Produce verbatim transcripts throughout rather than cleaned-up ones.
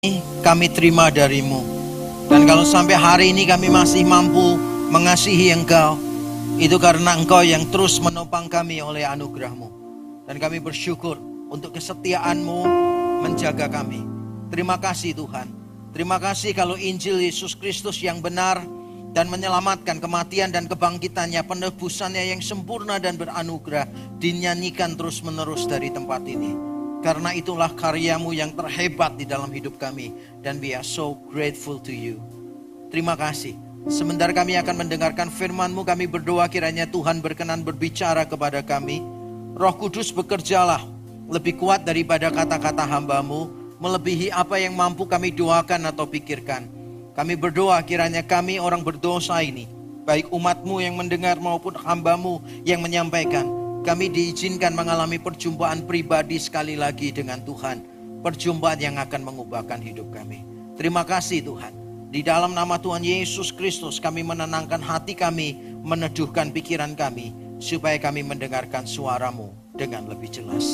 kami terima darimu. Dan kalau sampai hari ini kami masih mampu mengasihi Engkau, itu karena Engkau yang terus menopang kami oleh anugerah-Mu. Dan kami bersyukur untuk kesetiaan-Mu menjaga kami. Terima kasih Tuhan. Terima kasih kalau Injil Yesus Kristus yang benar dan menyelamatkan, kematian dan kebangkitannya, penebusannya yang sempurna dan beranugerah dinyanyikan terus menerus dari tempat ini. Karena itulah karyamu yang terhebat di dalam hidup kami. Dan we are so grateful to you. Terima kasih. Sebentar kami akan mendengarkan firman-Mu, kami berdoa kiranya Tuhan berkenan berbicara kepada kami. Roh Kudus bekerjalah lebih kuat daripada kata-kata hamba-Mu, melebihi apa yang mampu kami doakan atau pikirkan. Kami berdoa kiranya kami orang berdosa ini, baik umat-Mu yang mendengar maupun hamba-Mu yang menyampaikan, kami diizinkan mengalami perjumpaan pribadi sekali lagi dengan Tuhan. Perjumpaan yang akan mengubahkan hidup kami. Terima kasih Tuhan. Di dalam nama Tuhan Yesus Kristus kami menenangkan hati kami, meneduhkan pikiran kami, supaya kami mendengarkan suara-Mu dengan lebih jelas.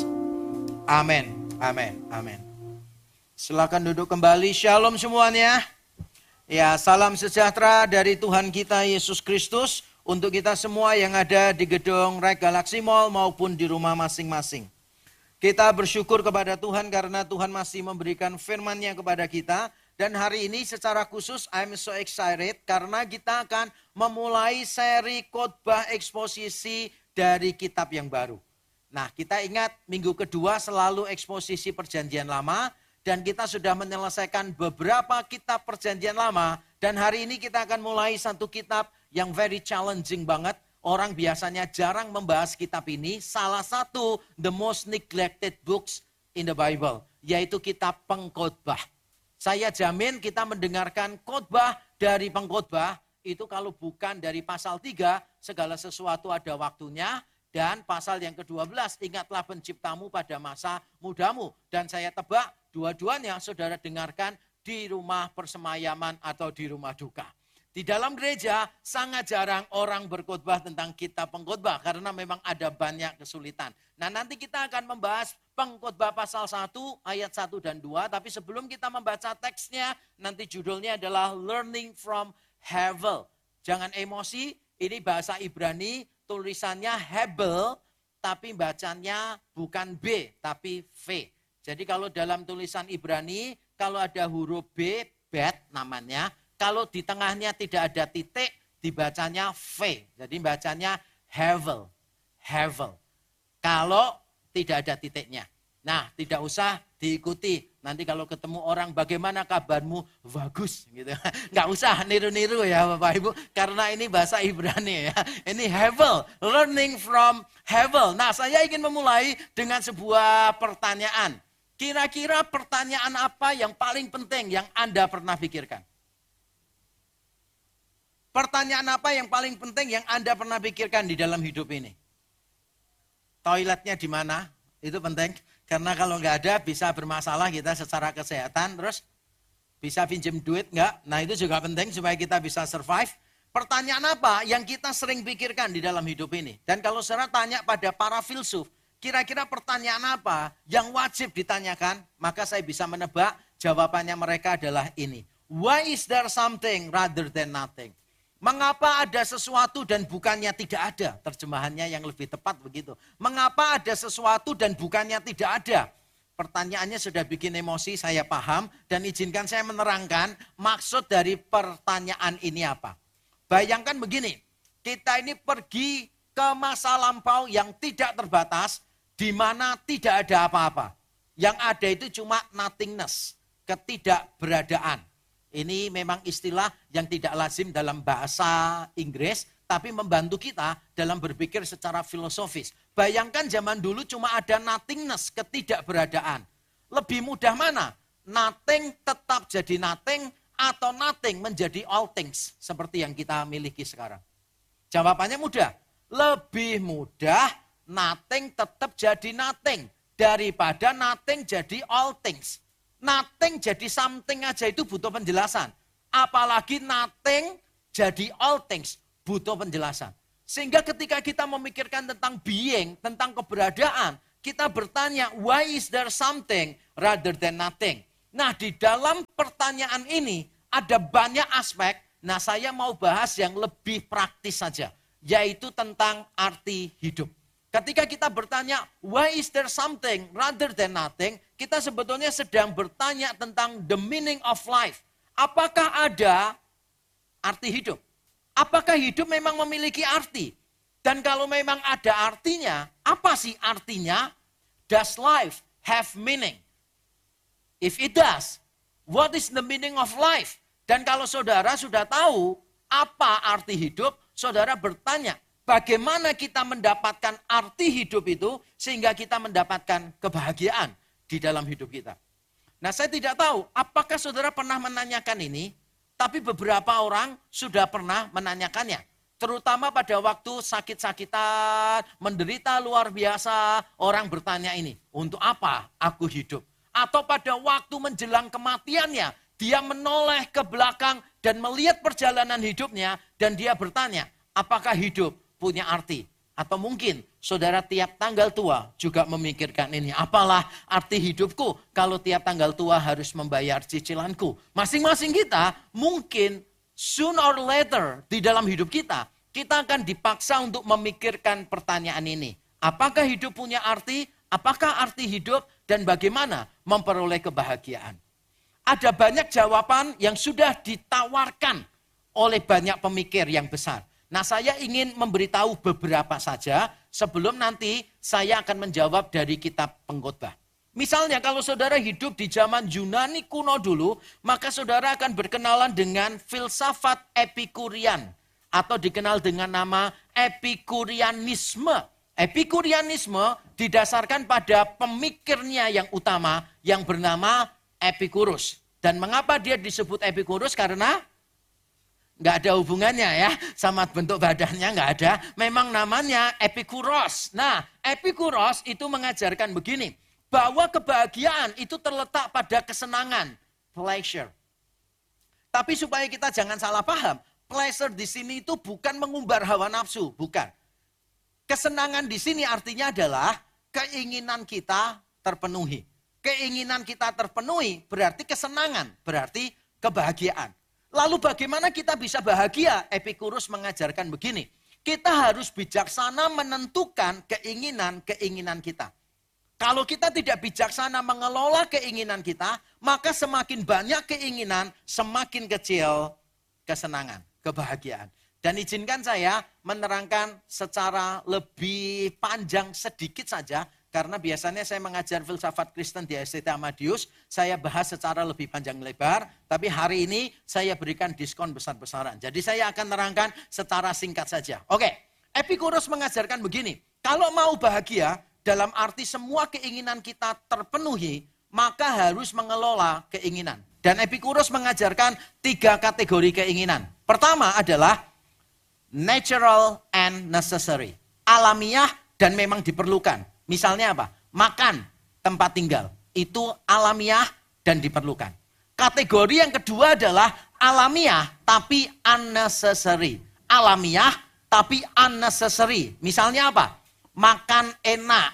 Amin, amin, amin. Silakan duduk kembali. Shalom semuanya. Ya, salam sejahtera dari Tuhan kita Yesus Kristus. Untuk kita semua yang ada di gedung Rek Galaxy Mall maupun di rumah masing-masing. Kita bersyukur kepada Tuhan karena Tuhan masih memberikan firman-Nya kepada kita. Dan hari ini secara khusus I'm so excited karena kita akan memulai seri khotbah eksposisi dari kitab yang baru. Nah, kita ingat minggu kedua selalu eksposisi perjanjian lama. Dan kita sudah menyelesaikan beberapa kitab perjanjian lama. Dan hari ini kita akan mulai satu kitab yang very challenging banget. Orang biasanya jarang membahas kitab ini. Salah satu the most neglected books in the Bible. Yaitu kitab pengkhotbah. Saya jamin kita mendengarkan khotbah dari pengkhotbah. Itu kalau bukan dari pasal tiga, segala sesuatu ada waktunya. Dan pasal yang kedua belas, ingatlah penciptamu pada masa mudamu. Dan saya tebak dua-duanya saudara dengarkan di rumah persemayaman atau di rumah duka. Di dalam gereja sangat jarang orang berkhotbah tentang kitab pengkhotbah karena memang ada banyak kesulitan. Nah, nanti kita akan membahas pengkhotbah pasal satu ayat satu dan dua, tapi sebelum kita membaca teksnya, nanti judulnya adalah Learning from Hevel. Jangan emosi, ini bahasa Ibrani, tulisannya Hebel, tapi bacanya bukan B, tapi V. Jadi kalau dalam tulisan Ibrani, kalau ada huruf B, bet namanya. Kalau di tengahnya tidak ada titik, dibacanya V. Jadi bacanya Hevel. Hevel. Kalau tidak ada titiknya. Nah, tidak usah diikuti. Nanti kalau ketemu orang, bagaimana kabarmu? Bagus. Gitu. Nggak usah niru-niru ya Bapak Ibu. Karena ini bahasa Ibrani ya. Ini Hevel. Learning from Hevel. Nah, saya ingin memulai dengan sebuah pertanyaan. Kira-kira pertanyaan apa yang paling penting yang Anda pernah pikirkan? Pertanyaan apa yang paling penting yang Anda pernah pikirkan di dalam hidup ini? Toiletnya di mana? Itu penting. Karena kalau nggak ada bisa bermasalah kita secara kesehatan. Terus bisa pinjam duit nggak? Nah itu juga penting supaya kita bisa survive. Pertanyaan apa yang kita sering pikirkan di dalam hidup ini? Dan kalau saya tanya pada para filsuf, kira-kira pertanyaan apa yang wajib ditanyakan? Maka saya bisa menebak jawabannya mereka adalah ini. Why is there something rather than nothing? Mengapa ada sesuatu dan bukannya tidak ada? Terjemahannya yang lebih tepat begitu. Mengapa ada sesuatu dan bukannya tidak ada? Pertanyaannya sudah bikin emosi, saya paham. Dan izinkan saya menerangkan maksud dari pertanyaan ini apa. Bayangkan begini, kita ini pergi ke masa lampau yang tidak terbatas, di mana tidak ada apa-apa. Yang ada itu cuma nothingness, ketidakberadaan. Ini memang istilah yang tidak lazim dalam bahasa Inggris, tapi membantu kita dalam berpikir secara filosofis. Bayangkan zaman dulu cuma ada nothingness, ketidakberadaan. Lebih mudah mana? Nothing tetap jadi nothing, atau nothing menjadi all things, seperti yang kita miliki sekarang. Jawabannya mudah. Lebih mudah nothing tetap jadi nothing, daripada nothing jadi all things. Nothing jadi something aja itu butuh penjelasan. Apalagi nothing jadi all things, butuh penjelasan. Sehingga ketika kita memikirkan tentang being, tentang keberadaan, kita bertanya, why is there something rather than nothing? Nah, di dalam pertanyaan ini ada banyak aspek. Nah, saya mau bahas yang lebih praktis saja, yaitu tentang arti hidup. Ketika kita bertanya, why is there something rather than nothing? Kita sebetulnya sedang bertanya tentang the meaning of life. Apakah ada arti hidup? Apakah hidup memang memiliki arti? Dan kalau memang ada artinya, apa sih artinya? Does life have meaning? If it does, what is the meaning of life? Dan kalau saudara sudah tahu apa arti hidup, saudara bertanya, bagaimana kita mendapatkan arti hidup itu sehingga kita mendapatkan kebahagiaan di dalam hidup kita. Nah, saya tidak tahu apakah saudara pernah menanyakan ini, tapi beberapa orang sudah pernah menanyakannya. Terutama pada waktu sakit-sakitan, menderita luar biasa, orang bertanya ini, untuk apa aku hidup? Atau pada waktu menjelang kematiannya, dia menoleh ke belakang dan melihat perjalanan hidupnya, dan dia bertanya, apakah hidup punya arti? Atau mungkin saudara tiap tanggal tua juga memikirkan ini. Apalah arti hidupku kalau tiap tanggal tua harus membayar cicilanku. Masing-masing kita mungkin sooner or later di dalam hidup kita, kita akan dipaksa untuk memikirkan pertanyaan ini. Apakah hidup punya arti? Apakah arti hidup? Dan bagaimana memperoleh kebahagiaan? Ada banyak jawaban yang sudah ditawarkan oleh banyak pemikir yang besar. Nah, saya ingin memberitahu beberapa saja sebelum nanti saya akan menjawab dari kitab Pengkhotbah. Misalnya kalau saudara hidup di zaman Yunani kuno dulu, maka saudara akan berkenalan dengan filsafat Epikurian atau dikenal dengan nama Epikurianisme. Epikurianisme didasarkan pada pemikirnya yang utama yang bernama Epikurus. Dan mengapa dia disebut Epikurus? Karena nggak ada hubungannya ya, sama bentuk badannya nggak ada. Memang namanya Epikuros. Nah, Epikuros itu mengajarkan begini, bahwa kebahagiaan itu terletak pada kesenangan, pleasure. Tapi supaya kita jangan salah paham, pleasure di sini itu bukan mengumbar hawa nafsu, bukan. Kesenangan di sini artinya adalah keinginan kita terpenuhi. Keinginan kita terpenuhi berarti kesenangan, berarti kebahagiaan. Lalu bagaimana kita bisa bahagia? Epikurus mengajarkan begini, kita harus bijaksana menentukan keinginan-keinginan kita. Kalau kita tidak bijaksana mengelola keinginan kita, maka semakin banyak keinginan, semakin kecil kesenangan, kebahagiaan. Dan izinkan saya menerangkan secara lebih panjang sedikit saja, karena biasanya saya mengajar filsafat Kristen di S T T Amadius, saya bahas secara lebih panjang lebar, tapi hari ini saya berikan diskon besar-besaran. Jadi saya akan menerangkan secara singkat saja. Oke, Epikurus mengajarkan begini, kalau mau bahagia, dalam arti semua keinginan kita terpenuhi, maka harus mengelola keinginan. Dan Epikurus mengajarkan tiga kategori keinginan. Pertama adalah natural and necessary. Alamiah dan memang diperlukan. Misalnya apa? Makan, tempat tinggal. Itu alamiah dan diperlukan. Kategori yang kedua adalah alamiah tapi unnecessary. Alamiah tapi unnecessary. Misalnya apa? Makan enak,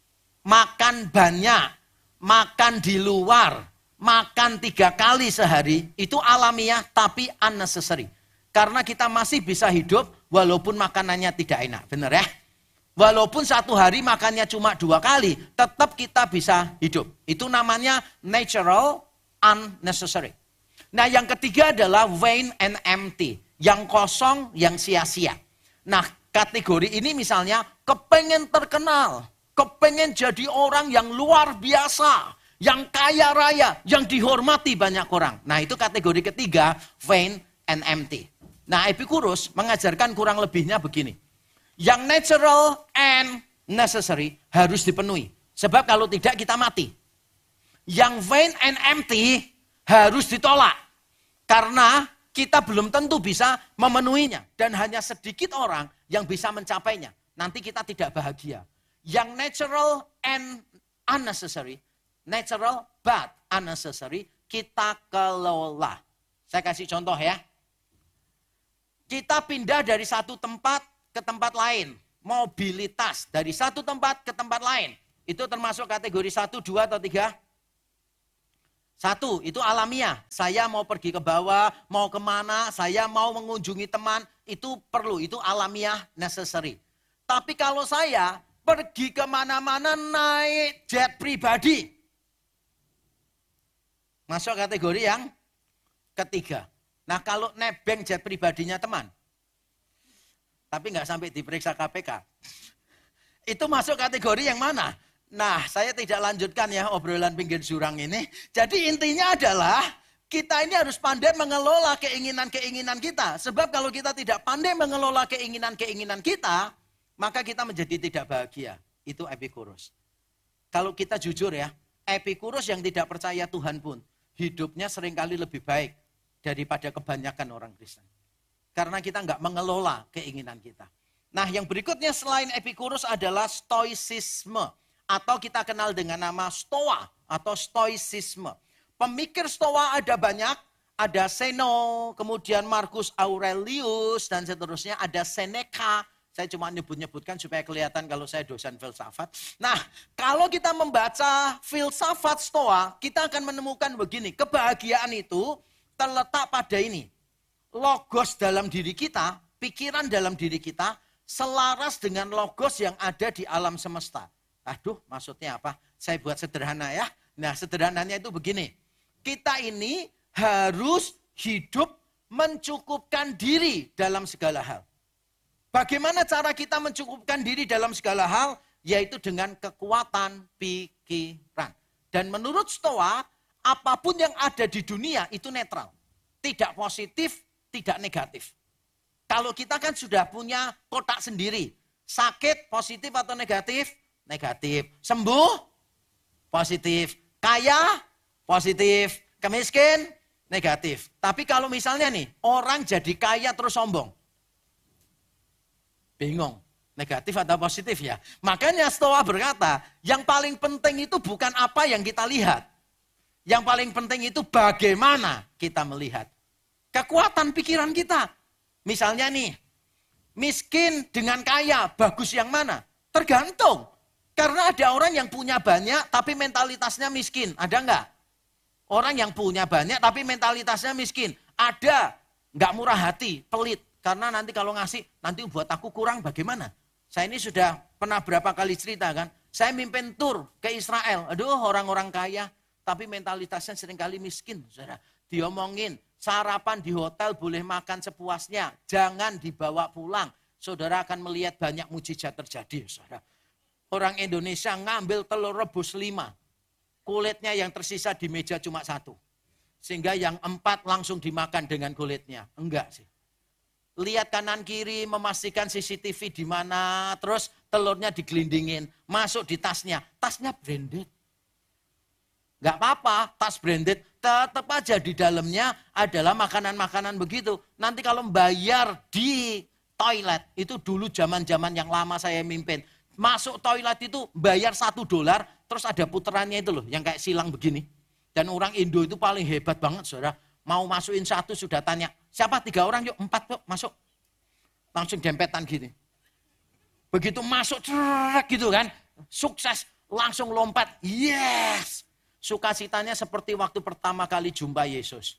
makan banyak, makan di luar, makan tiga kali sehari. Itu alamiah tapi unnecessary. Karena kita masih bisa hidup walaupun makanannya tidak enak. Benar ya? Walaupun satu hari makannya cuma dua kali, tetap kita bisa hidup. Itu namanya natural, unnecessary. Nah, yang ketiga adalah vain and empty. Yang kosong, yang sia-sia. Nah, kategori ini misalnya kepengen terkenal, kepengen jadi orang yang luar biasa, yang kaya raya, yang dihormati banyak orang. Nah, itu kategori ketiga, vain and empty. Nah, Epikurus mengajarkan kurang lebihnya begini. Yang natural and necessary harus dipenuhi. Sebab kalau tidak kita mati. Yang vain and empty harus ditolak. Karena kita belum tentu bisa memenuhinya. Dan hanya sedikit orang yang bisa mencapainya. Nanti kita tidak bahagia. Yang natural and unnecessary. Natural but unnecessary. Kita kelola. Saya kasih contoh ya. Kita pindah dari satu tempat ke tempat lain. Mobilitas dari satu tempat ke tempat lain. Itu termasuk kategori satu, dua, atau tiga? Satu, itu alamiah. Saya mau pergi ke bawah, mau kemana, saya mau mengunjungi teman, itu perlu, itu alamiah, necessary. Tapi kalau saya pergi kemana-mana naik jet pribadi, masuk kategori yang ketiga. Nah kalau nebeng jet pribadinya teman, tapi nggak sampai diperiksa K P K, itu masuk kategori yang mana? Nah, saya tidak lanjutkan ya obrolan pinggir jurang ini. Jadi intinya adalah kita ini harus pandai mengelola keinginan-keinginan kita. Sebab kalau kita tidak pandai mengelola keinginan-keinginan kita, maka kita menjadi tidak bahagia. Itu Epikurus. Kalau kita jujur ya, Epikurus yang tidak percaya Tuhan pun, hidupnya seringkali lebih baik daripada kebanyakan orang Kristen. Karena kita nggak mengelola keinginan kita. Nah, yang berikutnya selain Epikurus adalah stoicisme. Atau kita kenal dengan nama Stoa atau stoicisme. Pemikir Stoa ada banyak, ada Zeno, kemudian Marcus Aurelius, dan seterusnya ada Seneca. Saya cuma nyebut-nyebutkan supaya kelihatan kalau saya dosen filsafat. Nah, kalau kita membaca filsafat Stoa, kita akan menemukan begini, kebahagiaan itu terletak pada ini. Logos dalam diri kita, pikiran dalam diri kita, selaras dengan logos yang ada di alam semesta. Aduh, maksudnya apa? Saya buat sederhana ya. Nah, sederhananya itu begini. Kita ini harus hidup mencukupkan diri dalam segala hal. Bagaimana cara kita mencukupkan diri dalam segala hal? Yaitu dengan kekuatan pikiran. Dan menurut Stoa, apapun yang ada di dunia itu netral. Tidak positif, tidak negatif. Kalau kita kan sudah punya kotak sendiri. Sakit, positif atau negatif? Negatif. Sembuh, positif. Kaya, positif. Kemiskin, negatif. Tapi kalau misalnya nih, orang jadi kaya terus sombong. Bingung. Negatif atau positif ya. Makanya Stoa berkata, yang paling penting itu bukan apa yang kita lihat. Yang paling penting itu bagaimana kita melihat. Kekuatan pikiran kita. Misalnya nih, miskin dengan kaya, bagus yang mana? Tergantung. Karena ada orang yang punya banyak tapi mentalitasnya miskin. Ada enggak? Orang yang punya banyak tapi mentalitasnya miskin. Ada. Enggak murah hati, pelit. Karena nanti kalau ngasih, nanti buat aku kurang bagaimana? Saya ini sudah pernah berapa kali cerita kan. Saya mimpin tur ke Israel. Aduh, orang-orang kaya. Tapi mentalitasnya seringkali miskin. Saudara. Diomongin, sarapan di hotel boleh makan sepuasnya. Jangan dibawa pulang. Saudara akan melihat banyak mujizat terjadi. Saudara. Orang Indonesia ngambil telur rebus lima. Kulitnya yang tersisa di meja cuma satu. Sehingga yang empat langsung dimakan dengan kulitnya. Enggak sih. Lihat kanan kiri, memastikan C C T V di mana. Terus telurnya digelindingin. Masuk di tasnya. Tasnya branded. Enggak apa-apa, tas branded. Tetap aja di dalamnya adalah makanan-makanan begitu. Nanti kalau bayar di toilet. Itu dulu zaman-zaman yang lama saya mimpin. Masuk toilet itu bayar satu dolar, terus ada puterannya itu loh, yang kayak silang begini. Dan orang Indo itu paling hebat banget, saudara. Mau masukin satu sudah tanya, siapa tiga orang yuk, empat yuk masuk. Langsung dempetan gini. Begitu masuk, cerak gitu kan, sukses, langsung lompat, yes. Sukacitanya seperti waktu pertama kali jumpa Yesus.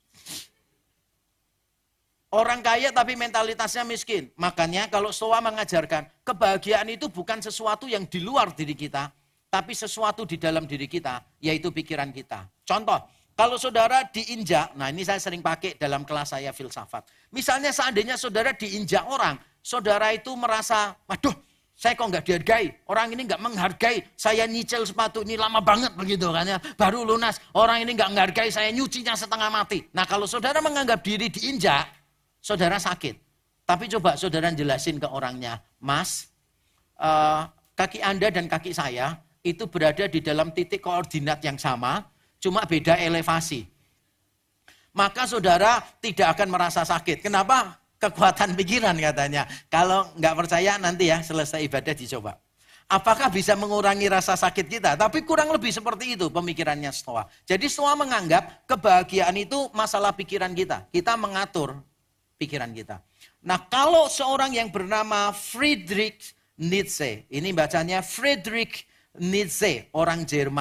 Orang kaya tapi mentalitasnya miskin. Makanya kalau Stoa mengajarkan, kebahagiaan itu bukan sesuatu yang di luar diri kita, tapi sesuatu di dalam diri kita, yaitu pikiran kita. Contoh, kalau saudara diinjak, nah ini saya sering pakai dalam kelas saya filsafat. Misalnya seandainya saudara diinjak orang, saudara itu merasa, waduh, saya kok nggak dihargai, orang ini nggak menghargai, saya nyicil sepatu ini lama banget begitu kan ya, baru lunas, orang ini nggak menghargai, saya nyucinya setengah mati. Nah kalau saudara menganggap diri diinjak, saudara sakit. Tapi coba saudara jelasin ke orangnya, Mas, uh, kaki Anda dan kaki saya itu berada di dalam titik koordinat yang sama, cuma beda elevasi. Maka saudara tidak akan merasa sakit. Kenapa? Kekuatan pikiran katanya. Kalau nggak percaya nanti ya selesai ibadah dicoba. Apakah bisa mengurangi rasa sakit kita? Tapi kurang lebih seperti itu pemikirannya Stoa. Jadi Stoa menganggap kebahagiaan itu masalah pikiran kita. Kita mengatur pikiran kita. Nah kalau seorang yang bernama Friedrich Nietzsche, ini bacanya Friedrich Nietzsche, orang Jerman.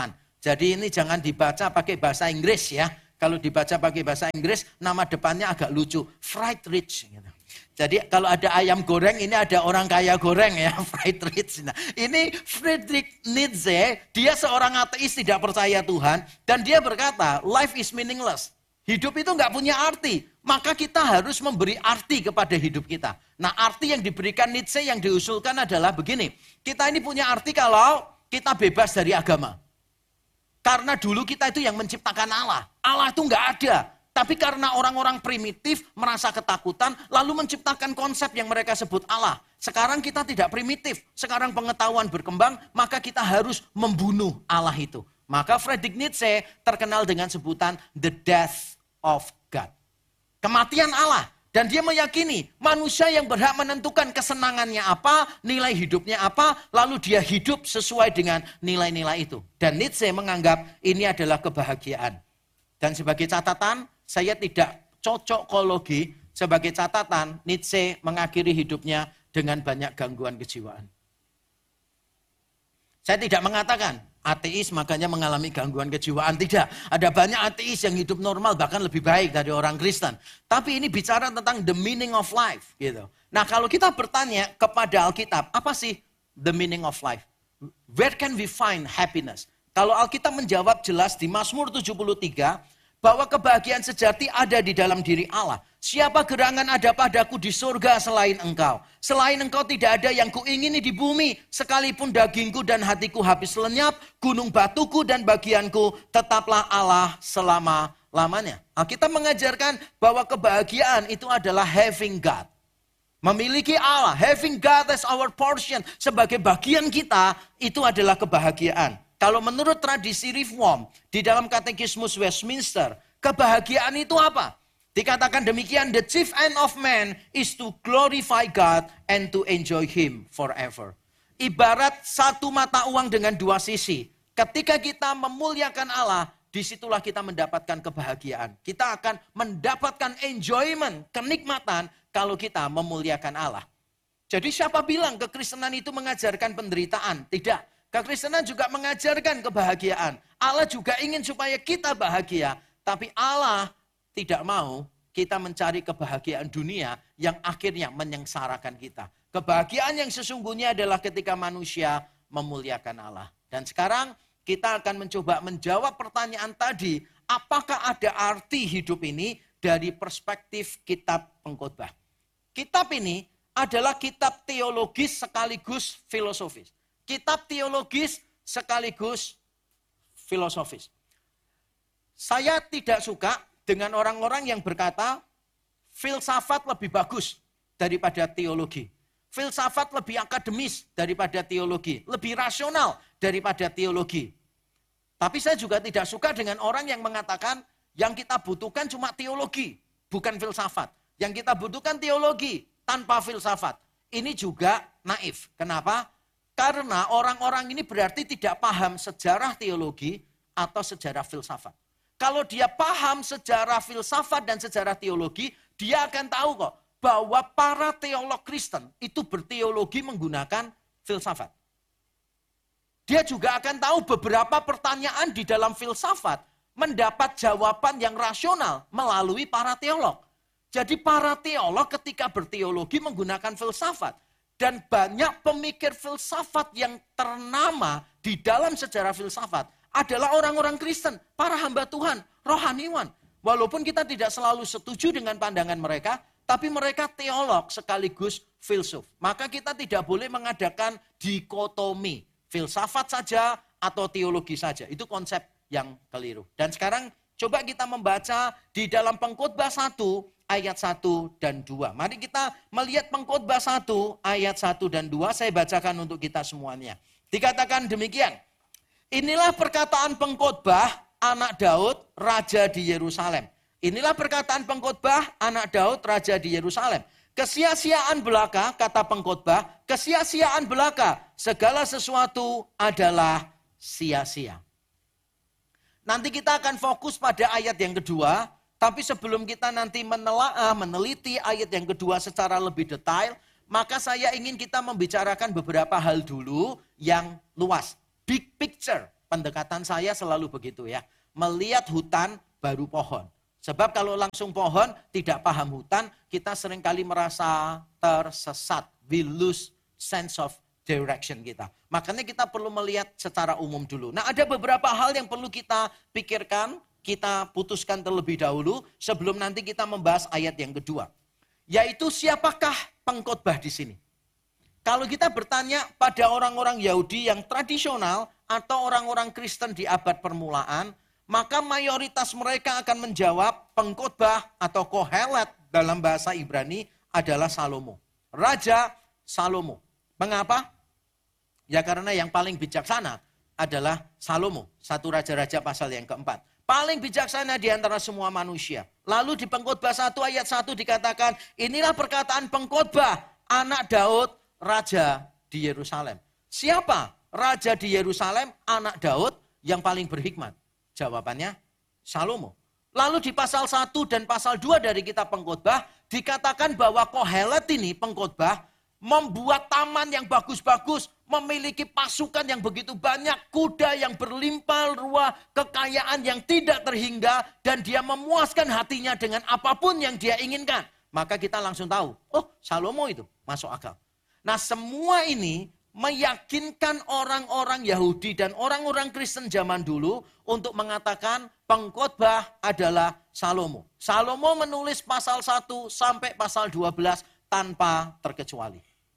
Jadi ini jangan dibaca pakai bahasa Inggris ya. Kalau dibaca pakai bahasa Inggris, nama depannya agak lucu. Friedrich. Gitu. Jadi kalau ada ayam goreng, ini ada orang kaya goreng ya. Friedrich. Nah, ini Friedrich Nietzsche, dia seorang ateis tidak percaya Tuhan. Dan dia berkata, life is meaningless. Hidup itu nggak punya arti. Maka kita harus memberi arti kepada hidup kita. Nah, arti yang diberikan Nietzsche yang diusulkan adalah begini. Kita ini punya arti kalau kita bebas dari agama. Karena dulu kita itu yang menciptakan Allah. Allah itu nggak ada. Tapi karena orang-orang primitif merasa ketakutan, lalu menciptakan konsep yang mereka sebut Allah. Sekarang kita tidak primitif. Sekarang pengetahuan berkembang, maka kita harus membunuh Allah itu. Maka Friedrich Nietzsche terkenal dengan sebutan the death of God. Kematian Allah. Dan dia meyakini manusia yang berhak menentukan kesenangannya apa, nilai hidupnya apa, lalu dia hidup sesuai dengan nilai-nilai itu. Dan Nietzsche menganggap ini adalah kebahagiaan. Dan sebagai catatan, saya tidak cocokologi, sebagai catatan Nietzsche mengakhiri hidupnya dengan banyak gangguan kejiwaan. Saya tidak mengatakan ateis makanya mengalami gangguan kejiwaan. Tidak. Ada banyak ateis yang hidup normal bahkan lebih baik dari orang Kristen. Tapi ini bicara tentang the meaning of life. Gitu. Nah kalau kita bertanya kepada Alkitab, apa sih the meaning of life? Where can we find happiness? Kalau Alkitab menjawab jelas di Mazmur tujuh puluh tiga, bahwa kebahagiaan sejati ada di dalam diri Allah. Siapa gerangan ada padaku di surga selain engkau? Selain engkau tidak ada yang kuingini di bumi. Sekalipun dagingku dan hatiku habis lenyap, gunung batuku dan bagianku, tetaplah Allah selama-lamanya. Alkitab mengajarkan bahwa kebahagiaan itu adalah having God. Memiliki Allah, having God as our portion, sebagai bagian kita, itu adalah kebahagiaan. Kalau menurut tradisi Reform, di dalam Katekismus Westminster, kebahagiaan itu apa? Dikatakan demikian, the chief end of man is to glorify God and to enjoy Him forever. Ibarat satu mata uang dengan dua sisi. Ketika kita memuliakan Allah, disitulah kita mendapatkan kebahagiaan. Kita akan mendapatkan enjoyment, kenikmatan kalau kita memuliakan Allah. Jadi siapa bilang kekristenan itu mengajarkan penderitaan? Tidak. Kekristenan juga mengajarkan kebahagiaan. Allah juga ingin supaya kita bahagia. Tapi Allah tidak mau kita mencari kebahagiaan dunia yang akhirnya menyengsarakan kita. Kebahagiaan yang sesungguhnya adalah ketika manusia memuliakan Allah. Dan sekarang kita akan mencoba menjawab pertanyaan tadi. Apakah ada arti hidup ini dari perspektif kitab Pengkhotbah? Kitab ini adalah kitab teologis sekaligus filosofis. Kitab teologis sekaligus filosofis. Saya tidak suka dengan orang-orang yang berkata filsafat lebih bagus daripada teologi. Filsafat lebih akademis daripada teologi. Lebih rasional daripada teologi. Tapi saya juga tidak suka dengan orang yang mengatakan yang kita butuhkan cuma teologi, bukan filsafat. Yang kita butuhkan teologi tanpa filsafat. Ini juga naif. Kenapa? Karena orang-orang ini berarti tidak paham sejarah teologi atau sejarah filsafat. Kalau dia paham sejarah filsafat dan sejarah teologi, dia akan tahu kok bahwa para teolog Kristen itu berteologi menggunakan filsafat. Dia juga akan tahu beberapa pertanyaan di dalam filsafat mendapat jawaban yang rasional melalui para teolog. Jadi para teolog ketika berteologi menggunakan filsafat. Dan banyak pemikir filsafat yang ternama di dalam sejarah filsafat adalah orang-orang Kristen, para hamba Tuhan, rohaniwan. Walaupun kita tidak selalu setuju dengan pandangan mereka, tapi mereka teolog sekaligus filsuf. Maka kita tidak boleh mengadakan dikotomi, filsafat saja atau teologi saja. Itu konsep yang keliru. Dan sekarang coba kita membaca di dalam Pengkhotbah satu ayat satu dan dua. Mari kita melihat Pengkhotbah satu ayat satu dan dua. Saya bacakan untuk kita semuanya. Dikatakan demikian. Inilah perkataan pengkhotbah anak Daud, raja di Yerusalem. Inilah perkataan pengkhotbah anak Daud, raja di Yerusalem. Kesia-siaan belaka, kata pengkhotbah, kesia-siaan belaka. Segala sesuatu adalah sia-sia. Nanti kita akan fokus pada ayat yang kedua. Tapi sebelum kita nanti menelaah, meneliti ayat yang kedua secara lebih detail, maka saya ingin kita membicarakan beberapa hal dulu yang luas. Big picture, pendekatan saya selalu begitu ya. Melihat hutan baru pohon. Sebab kalau langsung pohon, tidak paham hutan, kita seringkali merasa tersesat. We lose sense of direction kita. Makanya kita perlu melihat secara umum dulu. Nah, ada beberapa hal yang perlu kita pikirkan, kita putuskan terlebih dahulu sebelum nanti kita membahas ayat yang kedua. Yaitu siapakah pengkhotbah di sini? Kalau kita bertanya pada orang-orang Yahudi yang tradisional atau orang-orang Kristen di abad permulaan, maka mayoritas mereka akan menjawab pengkhotbah atau kohelet dalam bahasa Ibrani adalah Salomo. Raja Salomo. Mengapa? Ya karena yang paling bijaksana adalah Salomo. Satu Raja-Raja pasal yang keempat. Paling bijaksana di antara semua manusia. Lalu di pengkhotbah satu ayat satu dikatakan, inilah perkataan pengkhotbah anak Daud, Raja di Yerusalem. Siapa Raja di Yerusalem, anak Daud yang paling berhikmat? Jawabannya Salomo. Lalu di pasal satu dan pasal dua dari kitab pengkhotbah dikatakan bahwa kohelet ini pengkhotbah membuat taman yang bagus-bagus, memiliki pasukan yang begitu banyak, kuda yang berlimpah ruah, kekayaan yang tidak terhingga, dan dia memuaskan hatinya dengan apapun yang dia inginkan. Maka kita langsung tahu, oh Salomo itu masuk akal. Nah semua ini meyakinkan orang-orang Yahudi dan orang-orang Kristen zaman dulu untuk mengatakan pengkhotbah adalah Salomo. Salomo menulis pasal satu sampai pasal dua belas tanpa terkecuali.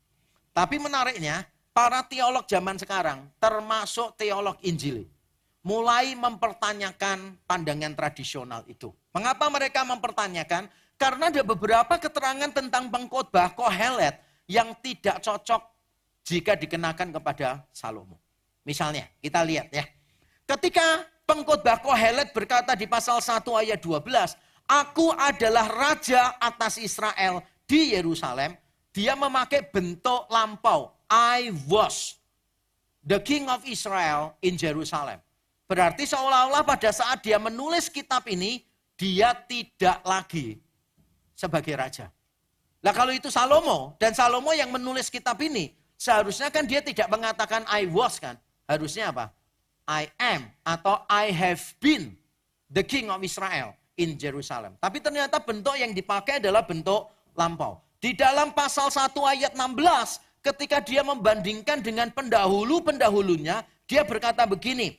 Tapi menariknya, para teolog zaman sekarang, termasuk teolog Injil, mulai mempertanyakan pandangan tradisional itu. Mengapa mereka mempertanyakan? Karena ada beberapa keterangan tentang pengkhotbah kohelet yang tidak cocok jika dikenakan kepada Salomo. Misalnya, kita lihat ya. Ketika pengkhotbah kohelet berkata di pasal satu ayat dua belas, aku adalah raja atas Israel di Yerusalem, dia memakai bentuk lampau. I was the king of Israel in Jerusalem. Berarti seolah-olah pada saat dia menulis kitab ini, dia tidak lagi sebagai raja. Nah kalau itu Salomo, dan Salomo yang menulis kitab ini, seharusnya kan dia tidak mengatakan I was kan. Harusnya apa? I am atau I have been the king of Israel in Jerusalem. Tapi ternyata bentuk yang dipakai adalah bentuk lampau. Di dalam pasal satu ayat enam belas, ketika dia membandingkan dengan pendahulu-pendahulunya, dia berkata begini,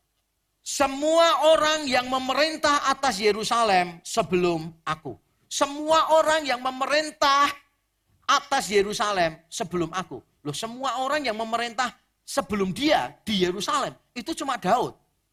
semua orang yang memerintah atas Yerusalem sebelum aku. Semua orang yang memerintah atas Yerusalem sebelum aku. Loh, semua orang yang memerintah sebelum dia di Yerusalem, itu cuma Daud.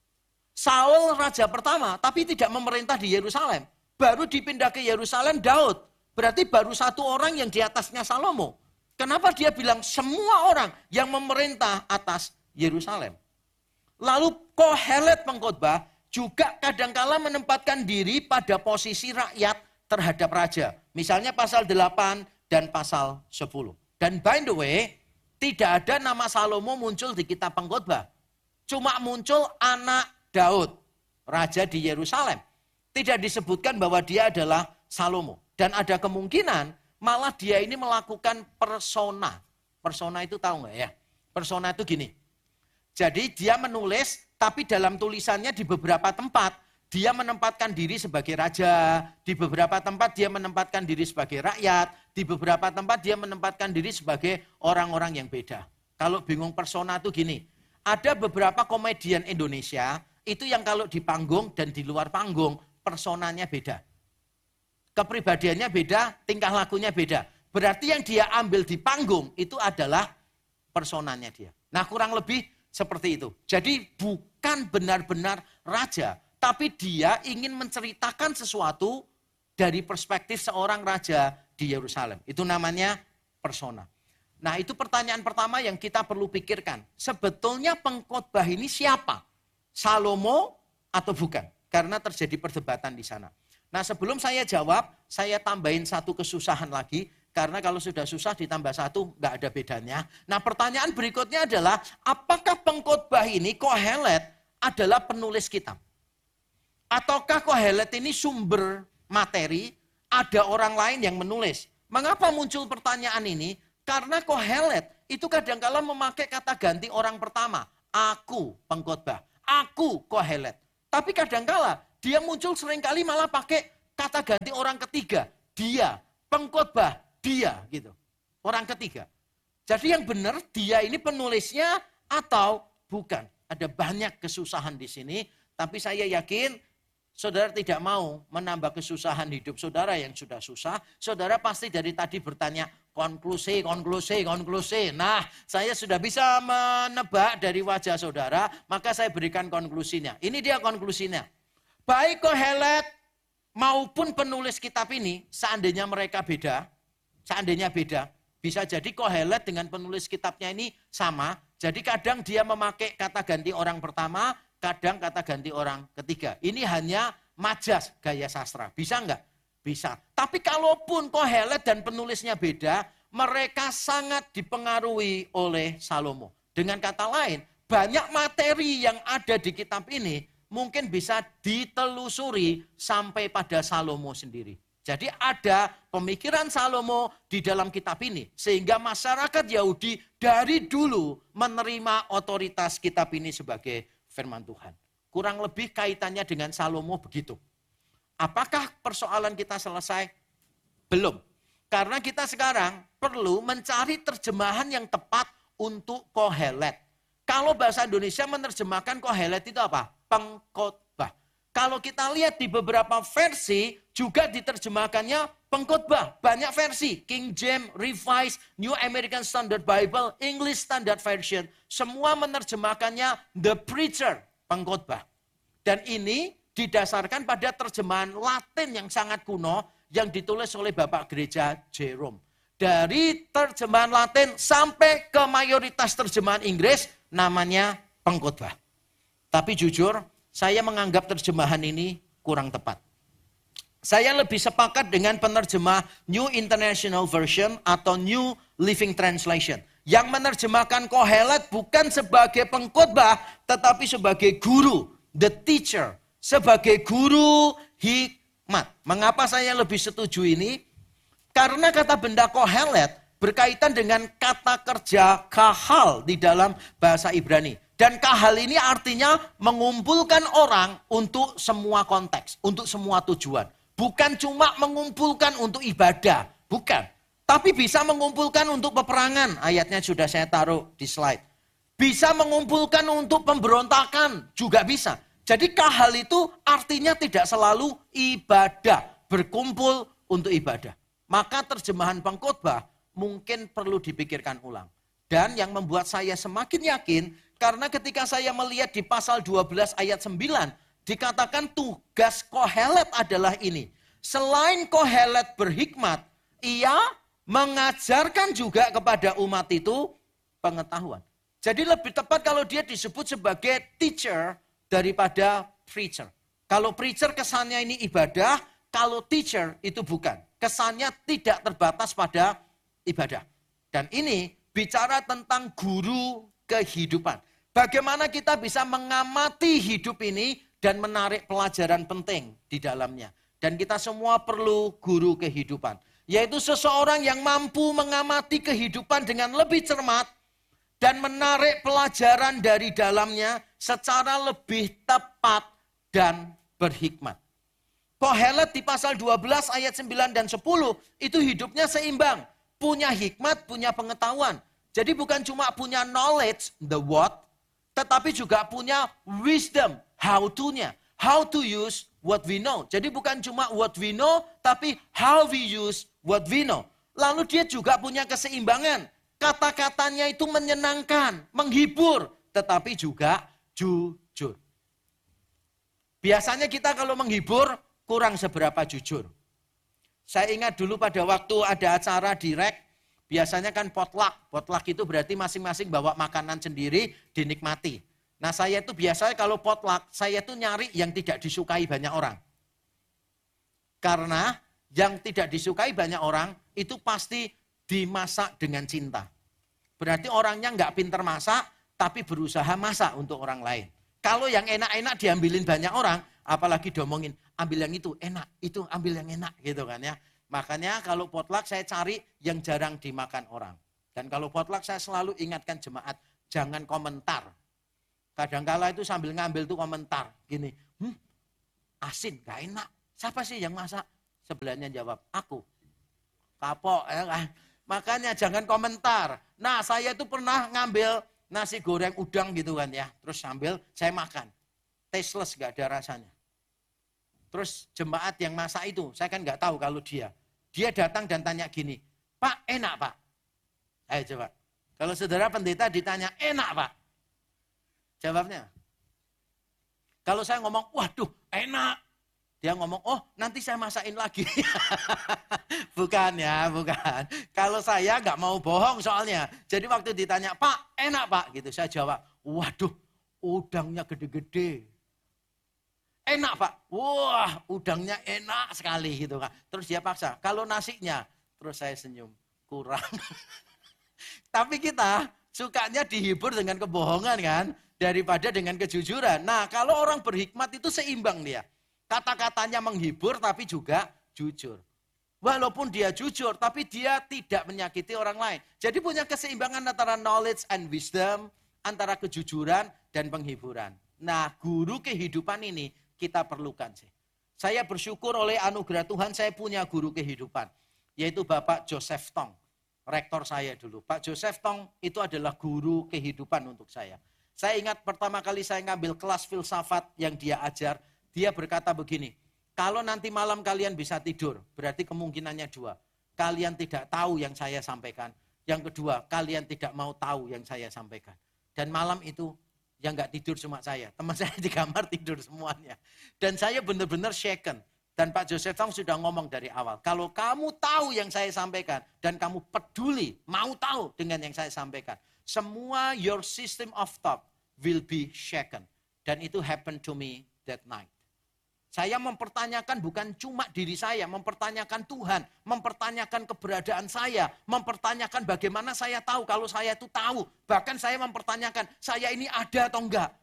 Saul raja pertama, tapi tidak memerintah di Yerusalem. Baru dipindah ke Yerusalem Daud. Berarti baru satu orang yang di atasnya Salomo. Kenapa dia bilang semua orang yang memerintah atas Yerusalem? Lalu kohelet pengkhotbah juga kadangkala menempatkan diri pada posisi rakyat terhadap raja. Misalnya pasal delapan dan pasal sepuluh. Dan by the way, tidak ada nama Salomo muncul di kitab pengkhotbah. Cuma muncul anak Daud, raja di Yerusalem. Tidak disebutkan bahwa dia adalah Salomo. Dan ada kemungkinan malah dia ini melakukan persona. Persona itu tahu nggak ya? Persona itu gini. Jadi dia menulis, tapi dalam tulisannya di beberapa tempat, dia menempatkan diri sebagai raja. Di beberapa tempat dia menempatkan diri sebagai rakyat. Di beberapa tempat dia menempatkan diri sebagai orang-orang yang beda. Kalau bingung persona itu gini. Ada beberapa komedian Indonesia, itu yang kalau di panggung dan di luar panggung, personanya beda. Kepribadiannya beda, tingkah lakunya beda. Berarti yang dia ambil di panggung, itu adalah personanya dia. Nah kurang lebih seperti itu. Jadi bukan benar-benar raja, tapi dia ingin menceritakan sesuatu dari perspektif seorang raja di Yerusalem. Itu namanya persona. Nah itu pertanyaan pertama yang kita perlu pikirkan. Sebetulnya pengkhotbah ini siapa? Salomo atau bukan? Karena terjadi perdebatan di sana. Nah sebelum saya jawab, saya tambahin satu kesusahan lagi. Karena kalau sudah susah ditambah satu, nggak ada bedanya. Nah pertanyaan berikutnya adalah, apakah pengkhotbah ini kohelet adalah penulis kitab? Ataukah kohelet ini sumber materi, ada orang lain yang menulis? Mengapa muncul pertanyaan ini? Karena kohelet itu kadangkala memakai kata ganti orang pertama. Aku pengkhotbah. aku Kohelet. Tapi kadangkala dia muncul seringkali malah pakai kata ganti orang ketiga. Dia, pengkhotbah, dia gitu. Orang ketiga. Jadi yang benar dia ini penulisnya atau bukan. Ada banyak kesusahan di sini. Tapi saya yakin saudara tidak mau menambah kesusahan hidup saudara yang sudah susah. Saudara pasti dari tadi bertanya konklusi, konklusi, konklusi. Nah saya sudah bisa menebak dari wajah saudara. Maka saya berikan konklusinya. Ini dia konklusinya. Baik Kohelet maupun penulis kitab ini seandainya mereka beda. Seandainya beda. Bisa jadi Kohelet dengan penulis kitabnya ini sama. Jadi kadang dia memakai kata ganti orang pertama, kadang kata ganti orang ketiga. Ini hanya majas gaya sastra. Bisa enggak? Bisa. Tapi kalaupun Kohelet dan penulisnya beda, mereka sangat dipengaruhi oleh Salomo. Dengan kata lain, banyak materi yang ada di kitab ini mungkin bisa ditelusuri sampai pada Salomo sendiri. Jadi ada pemikiran Salomo di dalam kitab ini. Sehingga masyarakat Yahudi dari dulu menerima otoritas kitab ini sebagai firman Tuhan. Kurang lebih kaitannya dengan Salomo begitu. Apakah persoalan kita selesai? Belum. Karena kita sekarang perlu mencari terjemahan yang tepat untuk Kohelet. Kalau bahasa Indonesia menerjemahkan Kohelet itu apa? Pengkhotbah. Kalau kita lihat di beberapa versi juga diterjemahkannya pengkhotbah. Banyak versi. King James, Revised, New American Standard Bible, English Standard Version. Semua menerjemahkannya the preacher, pengkhotbah. Dan ini didasarkan pada terjemahan Latin yang sangat kuno yang ditulis oleh Bapak Gereja Jerome. Dari terjemahan Latin sampai ke mayoritas terjemahan Inggris namanya pengkhotbah. Tapi jujur, saya menganggap terjemahan ini kurang tepat. Saya lebih sepakat dengan penerjemah New International Version atau New Living Translation. Yang menerjemahkan Kohelet bukan sebagai pengkhotbah, tetapi sebagai guru, the teacher, sebagai guru hikmat. Mengapa saya lebih setuju ini? Karena kata benda Kohelet berkaitan dengan kata kerja kahal di dalam bahasa Ibrani. Dan kahal ini artinya mengumpulkan orang untuk semua konteks, untuk semua tujuan. Bukan cuma mengumpulkan untuk ibadah, bukan. Tapi bisa mengumpulkan untuk peperangan, ayatnya sudah saya taruh di slide. Bisa mengumpulkan untuk pemberontakan, juga bisa. Jadi kahal itu artinya tidak selalu ibadah, berkumpul untuk ibadah. Maka terjemahan pengkhotbah mungkin perlu dipikirkan ulang. Dan yang membuat saya semakin yakin, karena ketika saya melihat di pasal dua belas ayat sembilan, dikatakan tugas Kohelet adalah ini. Selain Kohelet berhikmat, ia mengajarkan juga kepada umat itu pengetahuan. Jadi lebih tepat kalau dia disebut sebagai teacher daripada preacher. Kalau preacher kesannya ini ibadah, kalau teacher itu bukan. Kesannya tidak terbatas pada ibadah. Dan ini bicara tentang guru kehidupan. Bagaimana kita bisa mengamati hidup ini dan menarik pelajaran penting di dalamnya. Dan kita semua perlu guru kehidupan. Yaitu seseorang yang mampu mengamati kehidupan dengan lebih cermat dan menarik pelajaran dari dalamnya secara lebih tepat dan berhikmat. Kohelet di pasal dua belas ayat sembilan dan sepuluh itu hidupnya seimbang. Punya hikmat, punya pengetahuan. Jadi bukan cuma punya knowledge, the what, tetapi juga punya wisdom, how to-nya. How to use what we know. Jadi bukan cuma what we know, tapi how we use what we know. Lalu dia juga punya keseimbangan. Kata-katanya itu menyenangkan, menghibur, tetapi juga jujur. Biasanya kita kalau menghibur, kurang seberapa jujur. Saya ingat dulu pada waktu ada acara di R E K, biasanya kan potluck. Potluck itu berarti masing-masing bawa makanan sendiri, dinikmati. Nah saya itu biasanya kalau potluck, saya itu nyari yang tidak disukai banyak orang. Karena yang tidak disukai banyak orang, itu pasti dimasak dengan cinta. Berarti orangnya nggak pinter masak, tapi berusaha masak untuk orang lain. Kalau yang enak-enak diambilin banyak orang, apalagi diomongin, ambil yang itu, enak, itu ambil yang enak gitu kan ya. Makanya kalau potluck saya cari yang jarang dimakan orang. Dan kalau potluck saya selalu ingatkan jemaat, jangan komentar. Kadangkala itu sambil ngambil tuh komentar. Gini, hmm, asin, gak enak. Siapa sih yang masak? Sebelahnya jawab, aku. Kapok ya kan. Makanya jangan komentar. Nah saya itu pernah ngambil nasi goreng udang gitu kan ya. Terus sambil saya makan. Tasteless, gak ada rasanya. Terus jemaat yang masak itu, saya kan gak tahu kalau dia. Dia datang dan tanya gini, Pak enak Pak? Ayo coba. Kalau saudara pendeta ditanya, enak Pak? Jawabnya. Kalau saya ngomong, waduh enak. Dia ngomong, oh nanti saya masakin lagi. Bukan ya, bukan. Kalau saya nggak mau bohong soalnya. Jadi waktu ditanya, Pak enak Pak? Gitu saya jawab, waduh udangnya gede-gede. Enak Pak? Wah udangnya enak sekali gitu kan. Terus dia paksa, kalau nasinya, terus saya senyum, kurang. Tapi kita sukanya dihibur dengan kebohongan kan, daripada dengan kejujuran. Nah kalau orang berhikmat itu seimbang dia. Kata-katanya menghibur tapi juga jujur. Walaupun dia jujur tapi dia tidak menyakiti orang lain. Jadi punya keseimbangan antara knowledge and wisdom, antara kejujuran dan penghiburan. Nah guru kehidupan ini kita perlukan sih. Saya bersyukur oleh anugerah Tuhan saya punya guru kehidupan. Yaitu Bapak Joseph Tong. Rektor saya dulu. Pak Joseph Tong itu adalah guru kehidupan untuk saya. Saya ingat pertama kali saya ngambil kelas filsafat yang dia ajar. Dia berkata begini, kalau nanti malam kalian bisa tidur, berarti kemungkinannya dua. Kalian tidak tahu yang saya sampaikan. Yang kedua, kalian tidak mau tahu yang saya sampaikan. Dan malam itu, yang gak tidur cuma saya. Teman saya di kamar tidur semuanya. Dan saya benar-benar shaken. Dan Pak Joseph Tong sudah ngomong dari awal. Kalau kamu tahu yang saya sampaikan, dan kamu peduli, mau tahu dengan yang saya sampaikan. Semua your system of thought will be shaken. Dan itu happen to me that night. Saya mempertanyakan bukan cuma diri saya, mempertanyakan Tuhan, mempertanyakan keberadaan saya, mempertanyakan bagaimana saya tahu kalau saya itu tahu. Bahkan saya mempertanyakan, saya ini ada atau enggak?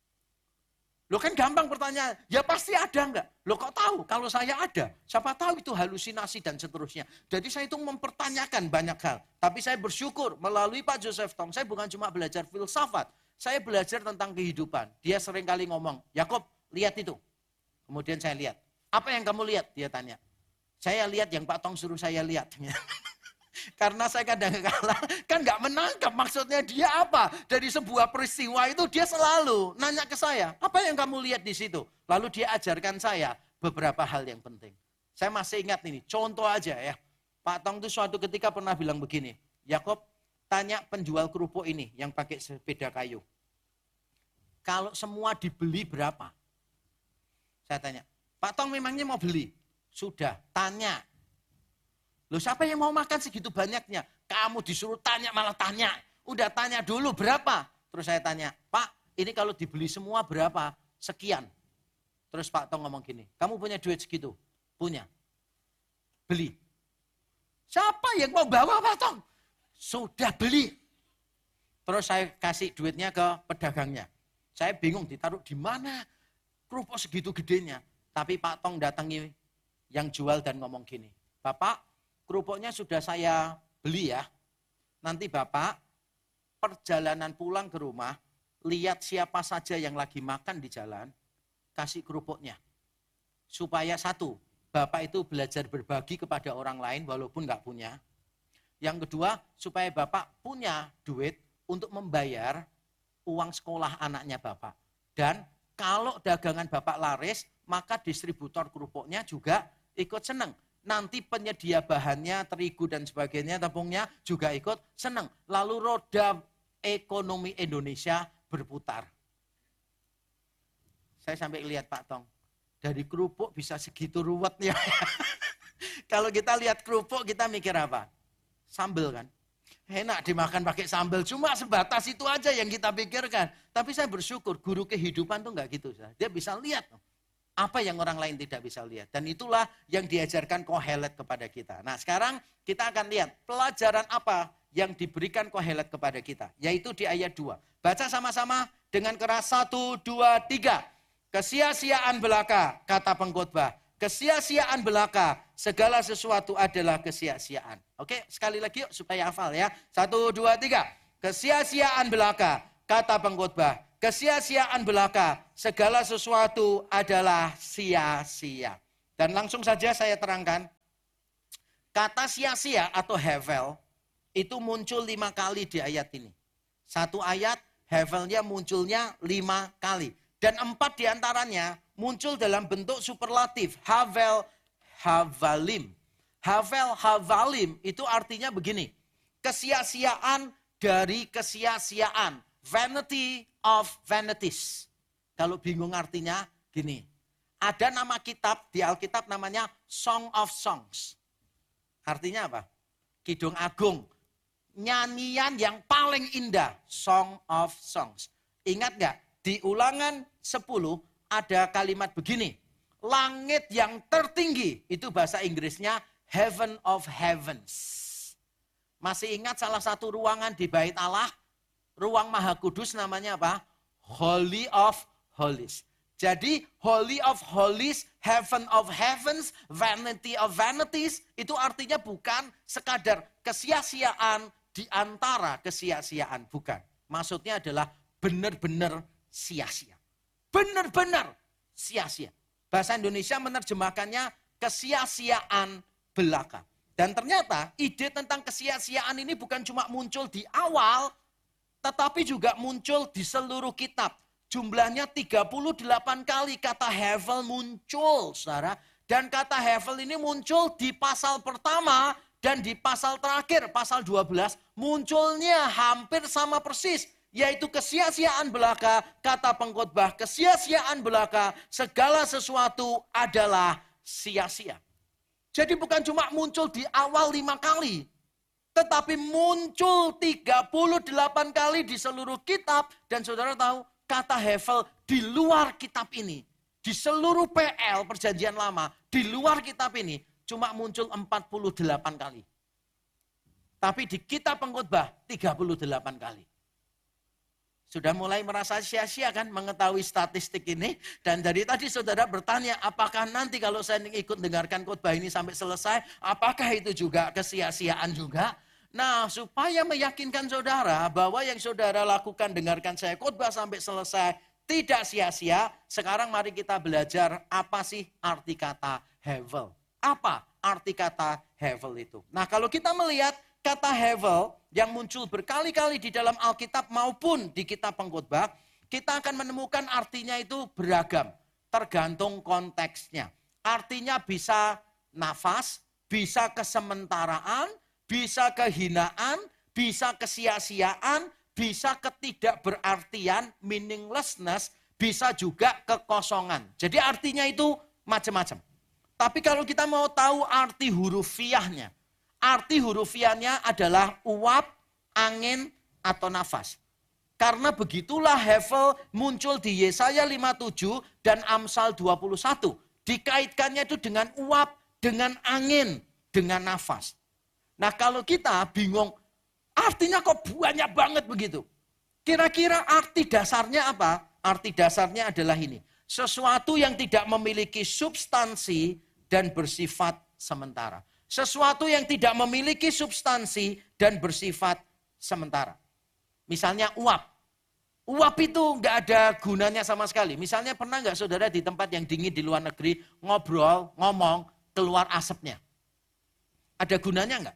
Loh kan gampang pertanyaan, ya pasti ada enggak? Loh kok tahu kalau saya ada? Siapa tahu itu halusinasi dan seterusnya. Jadi saya itu mempertanyakan banyak hal. Tapi saya bersyukur melalui Pak Joseph Tong, saya bukan cuma belajar filsafat, saya belajar tentang kehidupan. Dia sering kali ngomong, Yakob lihat itu. Kemudian saya lihat, apa yang kamu lihat? Dia tanya. Saya lihat yang Pak Tong suruh saya lihat. Karena saya kadang-kadang kan nggak menangkap maksudnya dia apa. Dari sebuah peristiwa itu dia selalu nanya ke saya, apa yang kamu lihat di situ? Lalu dia ajarkan saya beberapa hal yang penting. Saya masih ingat ini, contoh aja ya. Pak Tong itu suatu ketika pernah bilang begini, Yakob tanya penjual kerupuk ini yang pakai sepeda kayu. Kalau semua dibeli berapa? Saya tanya, Pak Tong memangnya mau beli? Sudah, tanya. Loh siapa yang mau makan segitu banyaknya? Kamu disuruh tanya malah tanya. Udah tanya dulu berapa? Terus saya tanya, Pak ini kalau dibeli semua berapa? Sekian. Terus Pak Tong ngomong gini, kamu punya duit segitu? Punya. Beli. Siapa yang mau bawa Pak Tong? Sudah beli. Terus saya kasih duitnya ke pedagangnya. Saya bingung ditaruh di mana? Kerupuk segitu gedenya. Tapi Pak Tong datangi yang jual dan ngomong gini. Bapak, kerupuknya sudah saya beli ya. Nanti Bapak perjalanan pulang ke rumah, lihat siapa saja yang lagi makan di jalan, kasih kerupuknya. Supaya satu, Bapak itu belajar berbagi kepada orang lain walaupun nggak punya. Yang kedua, supaya Bapak punya duit untuk membayar uang sekolah anaknya Bapak. Dan kalau dagangan Bapak laris, maka distributor kerupuknya juga ikut senang. Nanti penyedia bahannya, terigu dan sebagainya, tepungnya juga ikut senang. Lalu roda ekonomi Indonesia berputar. Saya sampai lihat Pak Tong, dari kerupuk bisa segitu ruwetnya. Kalau kita lihat kerupuk, kita mikir apa? Sambel kan? Enak dimakan pakai sambal, cuma sebatas itu aja yang kita pikirkan. Tapi saya bersyukur guru kehidupan tuh nggak gitu. Dia bisa lihat apa yang orang lain tidak bisa lihat. Dan itulah yang diajarkan Kohelet kepada kita. Nah sekarang kita akan lihat pelajaran apa yang diberikan Kohelet kepada kita. Yaitu di ayat dua. Baca sama-sama dengan keras, satu, dua, tiga. Kesia-siaan belaka, kata pengkhotbah. Kesia-siaan belaka, segala sesuatu adalah kesia-siaan. Oke, sekali lagi yuk supaya hafal ya. Satu, dua, tiga. Kesia-siaan belaka, kata pengkhotbah, kesia-siaan belaka, segala sesuatu adalah sia-sia. Dan langsung saja saya terangkan, kata sia-sia atau hevel itu muncul lima kali di ayat ini. Satu ayat, hevelnya munculnya lima kali. Dan empat diantaranya muncul dalam bentuk superlatif, havel, havalim. Havel, havalim itu artinya begini, kesia-siaan dari kesia-siaan. Vanity of vanities. Kalau bingung artinya gini. Ada nama kitab di Alkitab namanya Song of Songs. Artinya apa? Kidung Agung. Nyanyian yang paling indah. Song of Songs. Ingat gak? Di Ulangan sepuluh ada kalimat begini. Langit yang tertinggi. Itu bahasa Inggrisnya Heaven of Heavens. Masih ingat salah satu ruangan di Bait Allah? Ruang Maha Kudus namanya apa? Holy of Holies. Jadi Holy of Holies, Heaven of Heavens, Vanity of Vanities, itu artinya bukan sekadar kesia-siaan di antara kesia-siaan. Bukan. Maksudnya adalah benar-benar sia-sia. Benar-benar sia-sia. Bahasa Indonesia menerjemahkannya kesia-siaan belaka. Dan ternyata ide tentang kesia-siaan ini bukan cuma muncul di awal, tetapi juga muncul di seluruh kitab. Jumlahnya tiga puluh delapan kali kata hevel muncul, saudara. Dan kata hevel ini muncul di pasal pertama dan di pasal terakhir, pasal dua belas. Munculnya hampir sama persis, yaitu kesia-siaan belaka, kata pengkhotbah, kesia-siaan belaka, segala sesuatu adalah sia-sia. Jadi bukan cuma muncul di awal lima kali, tetapi muncul tiga puluh delapan kali di seluruh kitab. Dan saudara tahu, kata hevel di luar kitab ini, di seluruh P L Perjanjian Lama, di luar kitab ini, cuma muncul empat puluh delapan kali. Tapi di kitab pengkhotbah, tiga puluh delapan kali. Sudah mulai merasa sia-sia kan mengetahui statistik ini. Dan dari tadi saudara bertanya, apakah nanti kalau saya ikut dengarkan khotbah ini sampai selesai, apakah itu juga kesia-siaan juga? Nah, supaya meyakinkan saudara bahwa yang saudara lakukan dengarkan saya khotbah sampai selesai tidak sia-sia, sekarang mari kita belajar apa sih arti kata hevel. Apa arti kata hevel itu? Nah, kalau kita melihat kata hevel yang muncul berkali-kali di dalam Alkitab maupun di kitab pengkhotbah, kita akan menemukan artinya itu beragam, tergantung konteksnya. Artinya bisa nafas, bisa kesementaraan, bisa kehinaan, bisa kesia-siaan, bisa ketidakberartian, meaninglessness, bisa juga kekosongan. Jadi artinya itu macam-macam. Tapi kalau kita mau tahu arti hurufiahnya, arti hurufiahnya adalah uap, angin, atau nafas. Karena begitulah hevel muncul di Yesaya lima puluh tujuh dan Amsal dua puluh satu. Dikaitkannya itu dengan uap, dengan angin, dengan nafas. Nah kalau kita bingung, artinya kok banyak banget begitu. Kira-kira arti dasarnya apa? Arti dasarnya adalah ini. Sesuatu yang tidak memiliki substansi dan bersifat sementara. Sesuatu yang tidak memiliki substansi dan bersifat sementara. Misalnya uap. Uap itu nggak ada gunanya sama sekali. Misalnya pernah nggak saudara di tempat yang dingin di luar negeri ngobrol, ngomong, keluar asapnya? Ada gunanya nggak?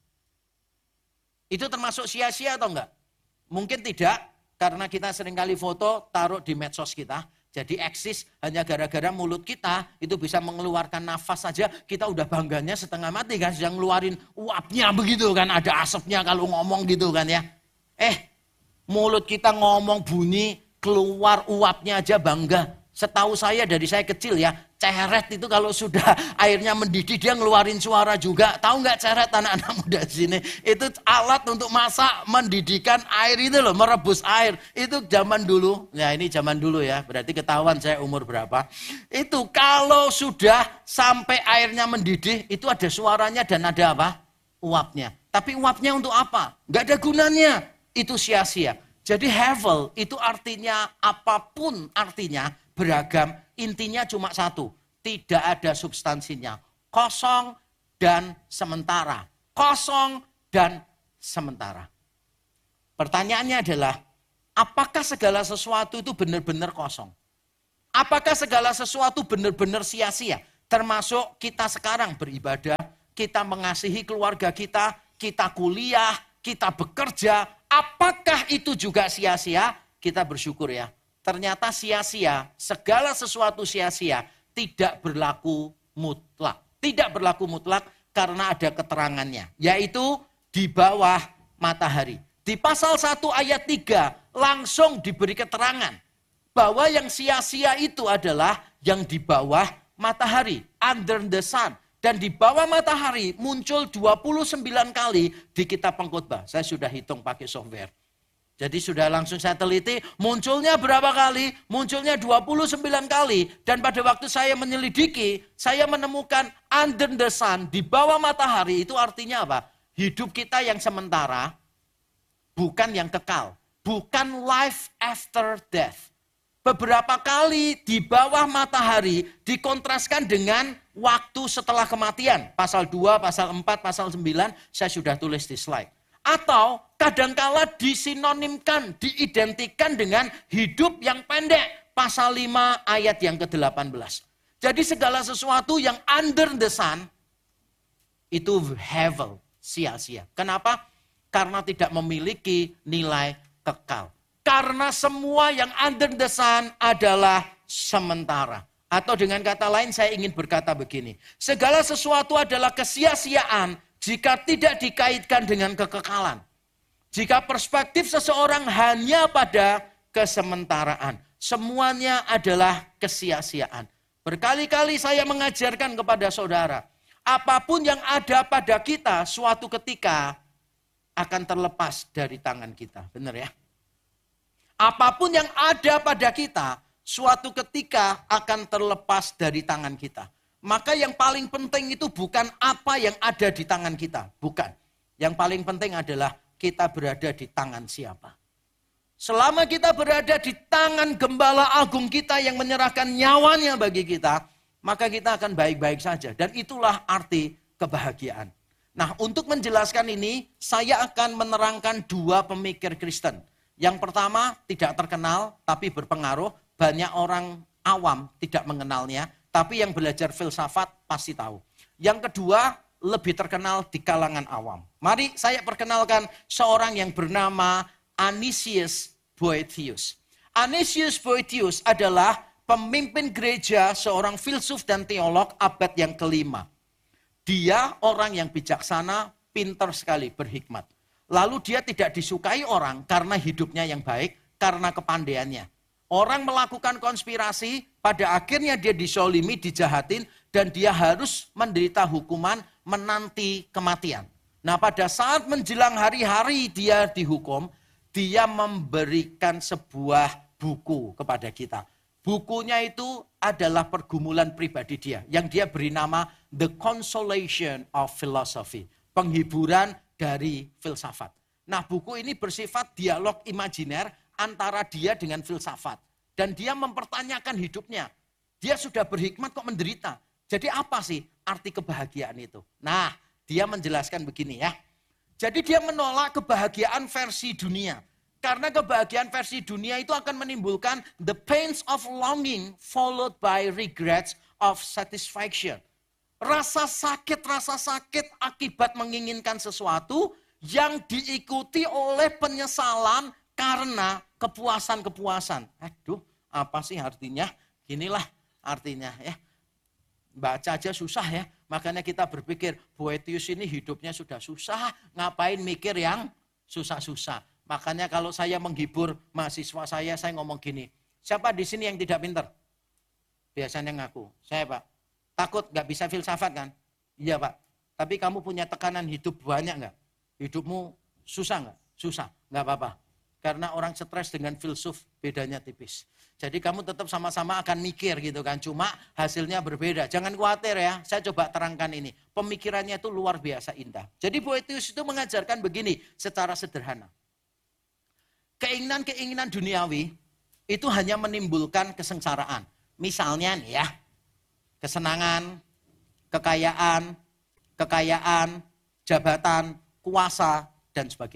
Itu termasuk sia-sia atau enggak? Mungkin tidak, karena kita seringkali foto taruh di medsos kita. Jadi eksis hanya gara-gara mulut kita itu bisa mengeluarkan nafas saja, kita udah bangganya setengah mati kan, sedang ngeluarin uapnya begitu kan, ada asapnya kalau ngomong gitu kan ya. Eh, mulut kita ngomong bunyi, keluar uapnya aja bangga. Setahu saya dari saya kecil ya, ceret itu kalau sudah airnya mendidih dia ngeluarin suara juga. Tahu nggak ceret anak-anak muda di sini? Itu alat untuk masak, mendidihkan air itu loh, merebus air. Itu zaman dulu, ya ini zaman dulu ya, berarti ketahuan saya umur berapa. Itu kalau sudah sampai airnya mendidih, itu ada suaranya dan ada apa? Uapnya. Tapi uapnya untuk apa? Nggak ada gunanya, itu sia-sia. Jadi hevel itu artinya apapun artinya, beragam, intinya cuma satu, tidak ada substansinya, kosong dan sementara, kosong dan sementara. Pertanyaannya adalah, apakah segala sesuatu itu benar-benar kosong? Apakah segala sesuatu benar-benar sia-sia? Termasuk kita sekarang beribadah, kita mengasihi keluarga kita, kita kuliah, kita bekerja. Apakah itu juga sia-sia? Kita bersyukur ya. Ternyata sia-sia, segala sesuatu sia-sia tidak berlaku mutlak. Tidak berlaku mutlak karena ada keterangannya. Yaitu di bawah matahari. Di pasal satu ayat tiga langsung diberi keterangan bahwa yang sia-sia itu adalah yang di bawah matahari, under the sun. Dan di bawah matahari muncul dua puluh sembilan kali di kitab Pengkhotbah. Saya sudah hitung pakai software. Jadi sudah langsung saya teliti, munculnya berapa kali? Munculnya dua puluh sembilan kali. Dan pada waktu saya menyelidiki, saya menemukan under the sun, di bawah matahari, itu artinya apa? Hidup kita yang sementara, bukan yang kekal. Bukan life after death. Beberapa kali di bawah matahari dikontraskan dengan waktu setelah kematian. Pasal dua, pasal empat, pasal sembilan, saya sudah tulis di slide. Atau kadangkala disinonimkan, diidentikan dengan hidup yang pendek. Pasal lima ayat yang ke delapan belas. Jadi segala sesuatu yang under the sun, itu hevel, sia-sia. Kenapa? Karena tidak memiliki nilai kekal. Karena semua yang under the sun adalah sementara. Atau dengan kata lain saya ingin berkata begini. Segala sesuatu adalah kesia-siaan jika tidak dikaitkan dengan kekekalan. Jika perspektif seseorang hanya pada kesementaraan. Semuanya adalah kesia-siaan. Berkali-kali saya mengajarkan kepada saudara. Apapun yang ada pada kita suatu ketika akan terlepas dari tangan kita. Benar ya? Apapun yang ada pada kita, suatu ketika akan terlepas dari tangan kita. Maka yang paling penting itu bukan apa yang ada di tangan kita. Bukan. Yang paling penting adalah kita berada di tangan siapa. Selama kita berada di tangan Gembala Agung kita yang menyerahkan nyawanya bagi kita, maka kita akan baik-baik saja. Dan itulah arti kebahagiaan. Nah, untuk menjelaskan ini, saya akan menerangkan dua pemikir Kristen. Yang pertama, tidak terkenal, tapi berpengaruh. Banyak orang awam tidak mengenalnya, tapi yang belajar filsafat pasti tahu. Yang kedua, lebih terkenal di kalangan awam. Mari saya perkenalkan seorang yang bernama Anicius Boethius. Anicius Boethius adalah pemimpin gereja, seorang filsuf dan teolog abad yang kelima. Dia orang yang bijaksana, pintar sekali, berhikmat. Lalu dia tidak disukai orang karena hidupnya yang baik, karena kepandaiannya. Orang melakukan konspirasi, pada akhirnya dia disolimi, dijahatin, dan dia harus menderita hukuman, menanti kematian. Nah, pada saat menjelang hari-hari dia dihukum, dia memberikan sebuah buku kepada kita. Bukunya itu adalah pergumulan pribadi dia, yang dia beri nama The Consolation of Philosophy, penghiburan dari filsafat. Nah, buku ini bersifat dialog imajiner antara dia dengan filsafat. Dan dia mempertanyakan hidupnya. Dia sudah berhikmat kok menderita. Jadi apa sih arti kebahagiaan itu? Nah, dia menjelaskan begini ya. Jadi dia menolak kebahagiaan versi dunia. Karena kebahagiaan versi dunia itu akan menimbulkan the pains of longing followed by regrets of satisfaction. Rasa sakit, rasa sakit akibat menginginkan sesuatu yang diikuti oleh penyesalan karena kepuasan-kepuasan. Aduh, apa sih artinya? Ginilah artinya ya. Baca aja susah ya. Makanya kita berpikir, Boethius ini hidupnya sudah susah, ngapain mikir yang susah-susah. Makanya kalau saya menghibur mahasiswa saya, saya ngomong gini, siapa di sini yang tidak pintar? Biasanya ngaku, saya Pak. Takut gak bisa filsafat kan? Iya Pak. Tapi kamu punya tekanan hidup banyak gak? Hidupmu susah gak? Susah, gak apa-apa. Karena orang stres dengan filsuf bedanya tipis. Jadi kamu tetap sama-sama akan mikir gitu kan. Cuma hasilnya berbeda. Jangan khawatir ya, saya coba terangkan ini. Pemikirannya itu luar biasa indah. Jadi Boethius itu mengajarkan begini secara sederhana. Keinginan-keinginan duniawi itu hanya menimbulkan kesengsaraan. Misalnya nih ya, kesenangan, kekayaan, kekayaan, jabatan, kuasa, dan sebagainya.